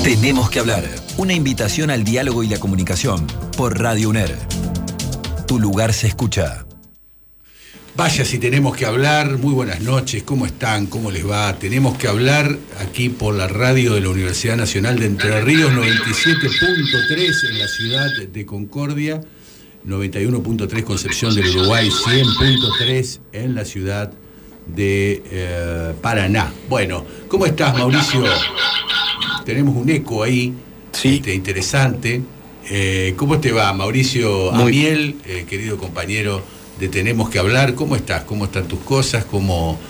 Tenemos que hablar. Una invitación al diálogo y la comunicación por Radio UNER. Tu lugar se escucha. Vaya si tenemos que hablar. Muy buenas noches, ¿cómo están? ¿Cómo les va? Tenemos que hablar aquí por la radio de la Universidad Nacional de Entre Ríos, 97.3 en la ciudad de Concordia, 91.3 Concepción del Uruguay, 100.3 en la ciudad de Paraná. Bueno, ¿cómo estás, Mauricio? Tenemos un eco ahí, sí. Interesante. ¿Cómo te va, Mauricio Amiel, querido compañero de Tenemos que Hablar? ¿Cómo estás? ¿Cómo están tus cosas? ¿Cómo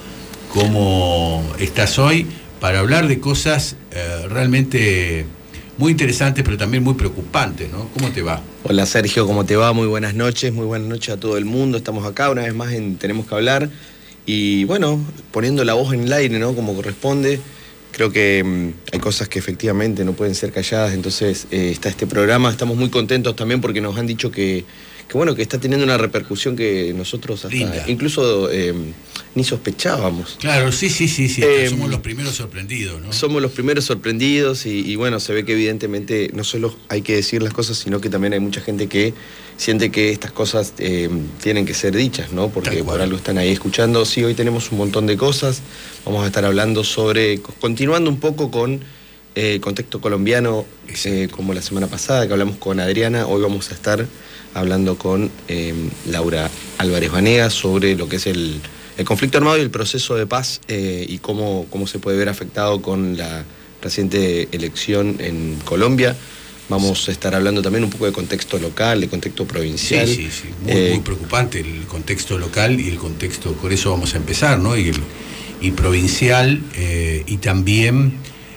estás hoy? Para hablar de cosas realmente muy interesantes, pero también muy preocupantes, ¿no? ¿Cómo te va? Hola, Sergio, ¿cómo te va? Muy buenas noches a todo el mundo. Estamos acá una vez más en Tenemos que Hablar y, bueno, poniendo la voz en el aire, ¿no? Como corresponde. Creo que hay cosas que efectivamente no pueden ser calladas, entonces está este programa. Estamos muy contentos también porque nos han dicho que está teniendo una repercusión que nosotros hasta incluso ni sospechábamos. Claro, sí. Somos los primeros sorprendidos, ¿no? Somos los primeros sorprendidos y bueno, se ve que evidentemente no solo hay que decir las cosas, sino que también hay mucha gente que siente que estas cosas tienen que ser dichas, ¿no? Porque por algo están ahí escuchando. Sí, hoy tenemos un montón de cosas. Vamos a estar hablando continuando un poco con contexto colombiano, como la semana pasada que hablamos con Adriana. Hoy vamos a estar hablando con Laura Álvarez Vanegas sobre lo que es el conflicto armado y el proceso de paz y cómo se puede ver afectado con la reciente elección en Colombia. Vamos a estar hablando también un poco de contexto local, de contexto provincial. Sí. Muy preocupante el contexto local y el contexto, por eso vamos a empezar, ¿no? Y provincial y también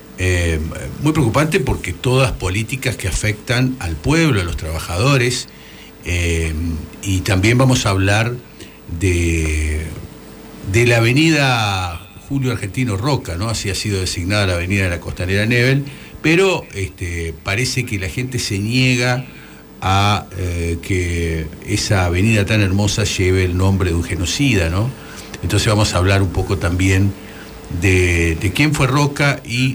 muy preocupante porque todas políticas que afectan al pueblo, a los trabajadores. Y también vamos a hablar de la avenida Julio Argentino Roca, ¿no? Así ha sido designada la avenida de la Costanera Nebel, pero parece que la gente se niega a que esa avenida tan hermosa lleve el nombre de un genocida, ¿no? Entonces vamos a hablar un poco también de quién fue Roca y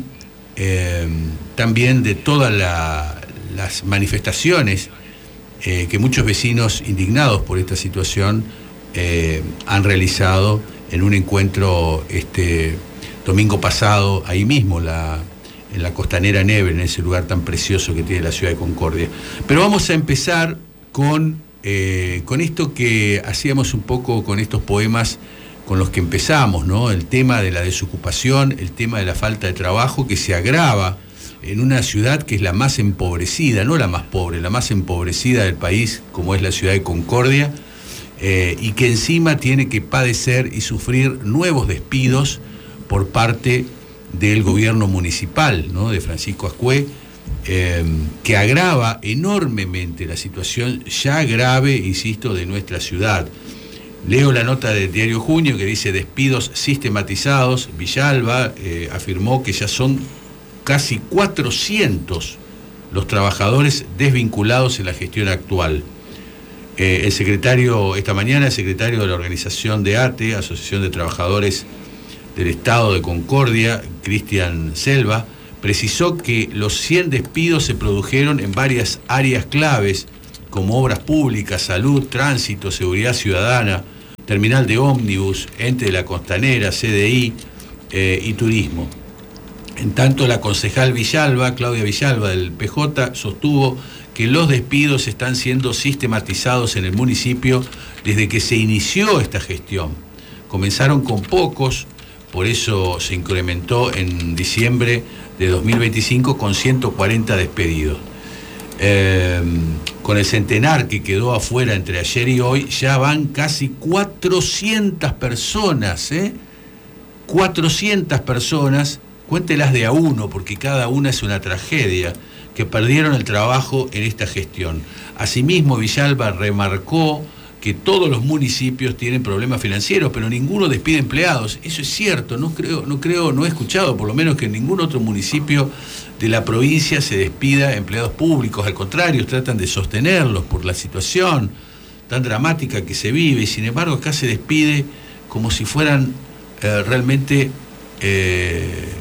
también de todas las manifestaciones que muchos vecinos indignados por esta situación han realizado en un encuentro domingo pasado, ahí mismo, en la Costanera Nebel, en ese lugar tan precioso que tiene la ciudad de Concordia. Pero vamos a empezar con esto que hacíamos un poco con estos poemas con los que empezamos, ¿no? El tema de la desocupación, el tema de la falta de trabajo que se agrava en una ciudad que es la más empobrecida, no la más pobre, la más empobrecida del país, como es la ciudad de Concordia, y que encima tiene que padecer y sufrir nuevos despidos por parte del gobierno municipal, ¿no? De Francisco Ascué, que agrava enormemente la situación ya grave, insisto, de nuestra ciudad. Leo la nota del diario Junio que dice: despidos sistematizados. Villalba afirmó que ya son casi 400 los trabajadores desvinculados en la gestión actual. Esta mañana el secretario de la organización de ATE, Asociación de Trabajadores del Estado de Concordia, Cristian Selva, precisó que los 100 despidos se produjeron en varias áreas claves, como obras públicas, salud, tránsito, seguridad ciudadana, terminal de ómnibus, ente de la Costanera, CDI y turismo. En tanto, la concejal Claudia Villalba del PJ, sostuvo que los despidos están siendo sistematizados en el municipio desde que se inició esta gestión. Comenzaron con pocos, por eso se incrementó en diciembre de 2025 con 140 despedidos. Con el centenar que quedó afuera entre ayer y hoy, ya van casi 400 personas, 400 personas, cuéntelas de a uno, porque cada una es una tragedia, que perdieron el trabajo en esta gestión. Asimismo, Villalba remarcó que todos los municipios tienen problemas financieros, pero ninguno despide empleados. Eso es cierto, no he escuchado por lo menos que en ningún otro municipio de la provincia se despida empleados públicos. Al contrario, tratan de sostenerlos por la situación tan dramática que se vive, y sin embargo acá se despide como si fueran realmente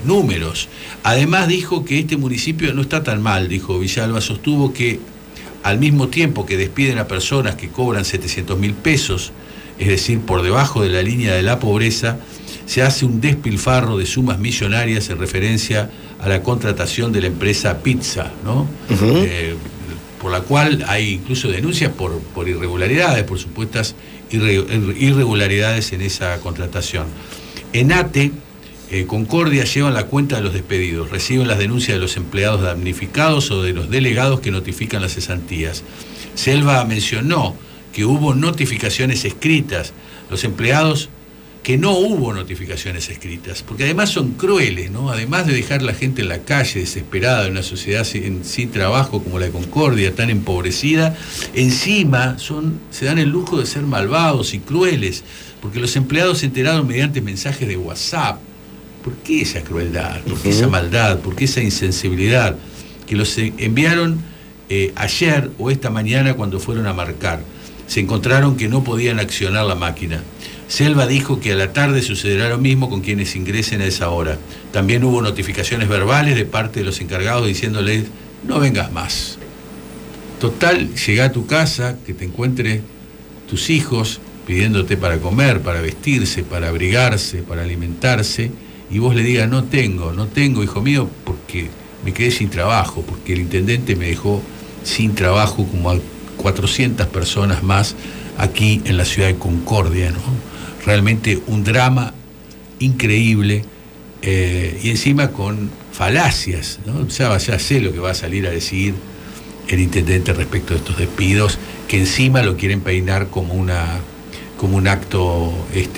números. Además dijo que este municipio no está tan mal, dijo Villalba, sostuvo que al mismo tiempo que despiden a personas que cobran 700.000 pesos, es decir, por debajo de la línea de la pobreza, se hace un despilfarro de sumas millonarias en referencia a la contratación de la empresa Pizza, ¿no? Por la cual hay incluso denuncias por irregularidades, por supuestas irregularidades en esa contratación. En ATE, Concordia llevan la cuenta de los despedidos, reciben las denuncias de los empleados damnificados o de los delegados que notifican las cesantías. Selva mencionó que hubo notificaciones escritas, los empleados que no hubo notificaciones escritas, porque además son crueles, ¿no? Además de dejar a la gente en la calle desesperada, en una sociedad sin trabajo como la de Concordia, tan empobrecida, encima se dan el lujo de ser malvados y crueles, porque los empleados se enteraron mediante mensajes de WhatsApp. ¿Por qué esa crueldad? ¿Por qué esa maldad? ¿Por qué esa insensibilidad? Que los enviaron ayer o esta mañana cuando fueron a marcar. Se encontraron que no podían accionar la máquina. Selva dijo que a la tarde sucederá lo mismo con quienes ingresen a esa hora. También hubo notificaciones verbales de parte de los encargados diciéndoles: no vengas más. Total, llega a tu casa, que te encuentre tus hijos pidiéndote para comer, para vestirse, para abrigarse, para alimentarse, y vos le digas: no tengo, hijo mío, porque me quedé sin trabajo, porque el intendente me dejó sin trabajo como a 400 personas más aquí en la ciudad de Concordia, ¿no? Realmente un drama increíble, y encima con falacias, ¿no? Ya sé lo que va a salir a decir el intendente respecto de estos despidos, que encima lo quieren peinar como un acto,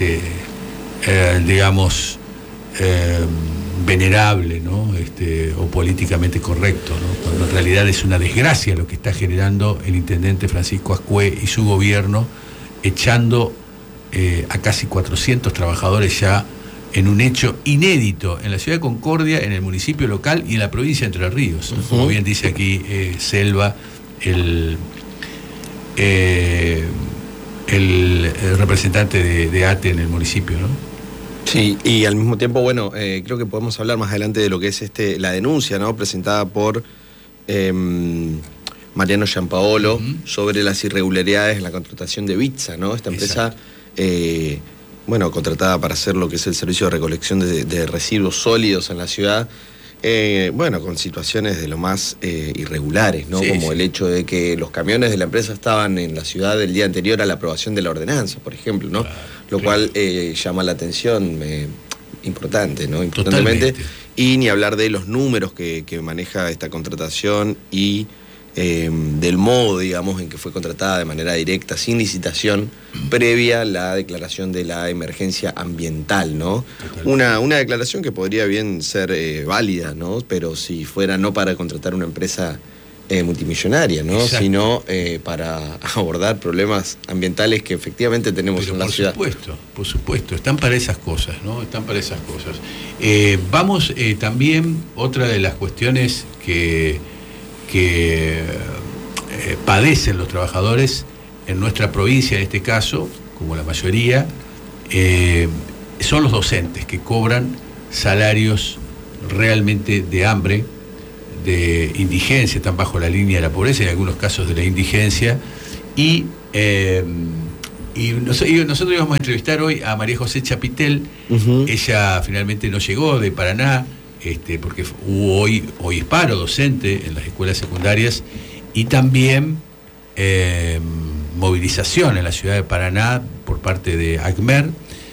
digamos, venerable, ¿no? O políticamente correcto, ¿no? Cuando en realidad es una desgracia lo que está generando el intendente Francisco Ascué y su gobierno, echando a casi 400 trabajadores ya en un hecho inédito en la ciudad de Concordia, en el municipio local y en la provincia de Entre Ríos, ¿no? Como bien dice aquí Selva, el representante de ATE en el municipio, ¿no? Sí, y al mismo tiempo, bueno, creo que podemos hablar más adelante de lo que es la denuncia, ¿no? Presentada por Mariano Giampaolo sobre las irregularidades en la contratación de Pizza, ¿no? Esta empresa, bueno, contratada para hacer lo que es el servicio de recolección de residuos sólidos en la ciudad, bueno, con situaciones de lo más irregulares, ¿no? Sí, como el hecho de que los camiones de la empresa estaban en la ciudad el día anterior a la aprobación de la ordenanza, por ejemplo, ¿no? Lo cual llama la atención, importante, ¿no? Importantemente. Totalmente. Y ni hablar de los números que maneja esta contratación y del modo, digamos, en que fue contratada de manera directa, sin licitación, previa a la declaración de la emergencia ambiental, ¿no? Una declaración que podría bien ser válida, ¿no? Pero si fuera no para contratar una empresa multimillonaria, ¿no? Exacto. Sino para abordar problemas ambientales que efectivamente tenemos en la ciudad. Por supuesto, están para esas cosas, ¿no? Están para esas cosas. Vamos también, otra de las cuestiones que padecen los trabajadores en nuestra provincia, en este caso, como la mayoría, son los docentes que cobran salarios realmente de hambre, de indigencia, están bajo la línea de la pobreza, en algunos casos de la indigencia, y nosotros íbamos a entrevistar hoy a María José Chapitel. Ella finalmente no llegó de Paraná, porque hubo hoy paro docente en las escuelas secundarias y también movilización en la ciudad de Paraná por parte de ACMER,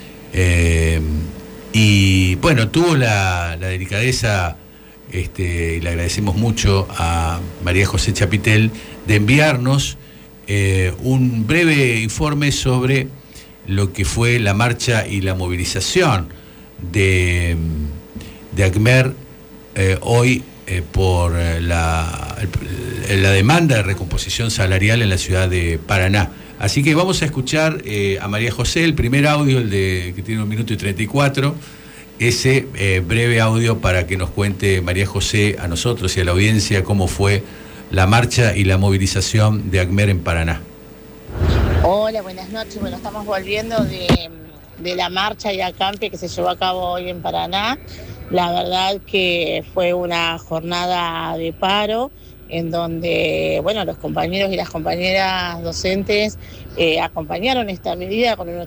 y bueno, tuvo la delicadeza, y le agradecemos mucho a María José Chapitel de enviarnos un breve informe sobre lo que fue la marcha y la movilización de ACMER hoy por la demanda de recomposición salarial en la ciudad de Paraná. Así que vamos a escuchar a María José, el primer audio, que tiene 1 minuto y 34, ese breve audio para que nos cuente María José a nosotros y a la audiencia cómo fue la marcha y la movilización de ACMER en Paraná. Hola, buenas noches. Bueno, estamos volviendo de la marcha y acampe que se llevó a cabo hoy en Paraná. La verdad que fue una jornada de paro en donde, bueno, los compañeros y las compañeras docentes acompañaron esta medida con un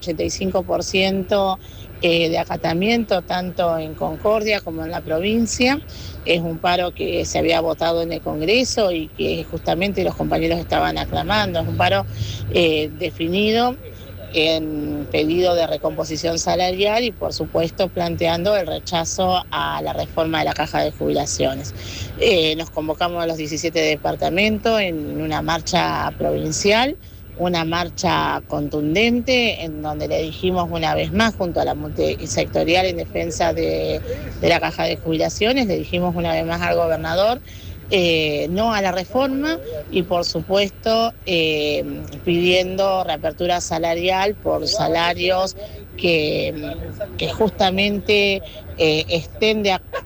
85% de acatamiento, tanto en Concordia como en la provincia. Es un paro que se había votado en el Congreso y que justamente los compañeros estaban aclamando. Es un paro definido en pedido de recomposición salarial y, por supuesto, planteando el rechazo a la reforma de la caja de jubilaciones. Nos convocamos a los 17 departamentos en una marcha provincial, una marcha contundente, en donde le dijimos una vez más, junto a la multisectorial en defensa de la caja de jubilaciones, le dijimos una vez más al gobernador no a la reforma y, por supuesto, pidiendo reapertura salarial por salarios que justamente estén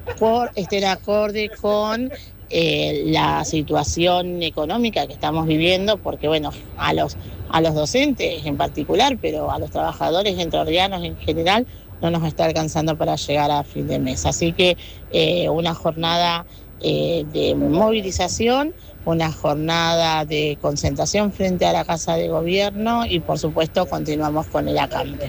acorde con la situación económica que estamos viviendo, porque, bueno, a los docentes en particular, pero a los trabajadores entrerrianos en general, no nos está alcanzando para llegar a fin de mes. Así que una jornada de movilización, una jornada de concentración frente a la Casa de Gobierno y, por supuesto, continuamos con el acampe.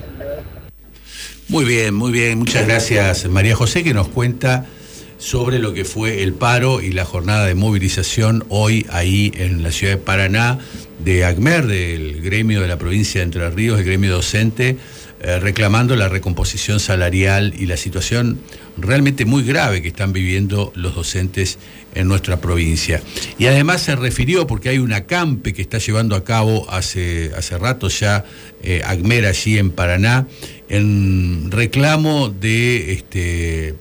Muy bien, muchas gracias María José, que nos cuenta sobre lo que fue el paro y la jornada de movilización hoy ahí en la ciudad de Paraná de ACMER, del gremio de la provincia de Entre Ríos, el gremio docente, reclamando la recomposición salarial y la situación realmente muy grave que están viviendo los docentes en nuestra provincia. Y además se refirió, porque hay un acampe que está llevando a cabo hace rato ya ACMER allí en Paraná, en reclamo de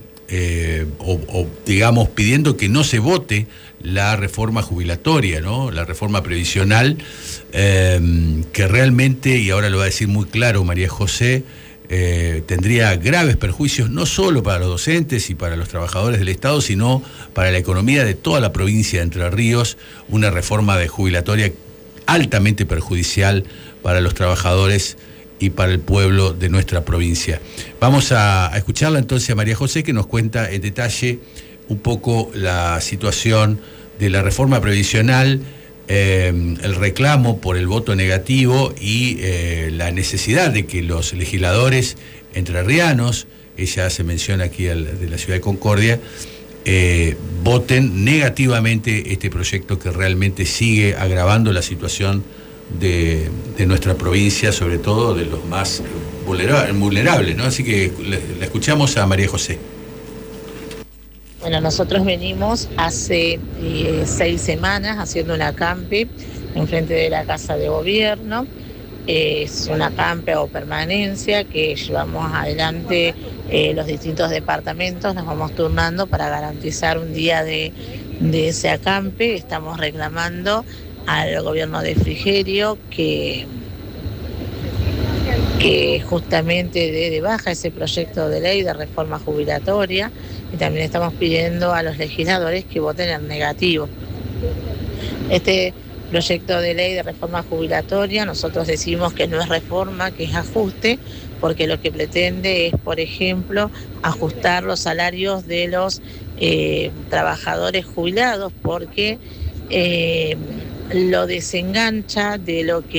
digamos pidiendo que no se vote la reforma jubilatoria, ¿no? La reforma previsional, que realmente, y ahora lo va a decir muy claro María José, tendría graves perjuicios no solo para los docentes y para los trabajadores del Estado, sino para la economía de toda la provincia de Entre Ríos, una reforma de jubilatoria altamente perjudicial para los trabajadores y para el pueblo de nuestra provincia. Vamos a escucharla entonces a María José, que nos cuenta en detalle un poco la situación de la reforma previsional, el reclamo por el voto negativo y la necesidad de que los legisladores entrerrianos, ella hace mención aquí de la ciudad de Concordia, voten negativamente este proyecto que realmente sigue agravando la situación de nuestra provincia, sobre todo de los más vulnerables, ¿no? Así que la escuchamos a María José. Bueno, nosotros venimos hace 6 semanas haciendo un acampe enfrente de la Casa de Gobierno. Es un acampe o permanencia que llevamos adelante los distintos departamentos, nos vamos turnando para garantizar un día de ese acampe. Estamos reclamando al gobierno de Frigerio que justamente dé de baja ese proyecto de ley de reforma jubilatoria, y también estamos pidiendo a los legisladores que voten en negativo. Este proyecto de ley de reforma jubilatoria, nosotros decimos que no es reforma, que es ajuste, porque lo que pretende es, por ejemplo, ajustar los salarios de los trabajadores jubilados, porque lo desengancha de lo que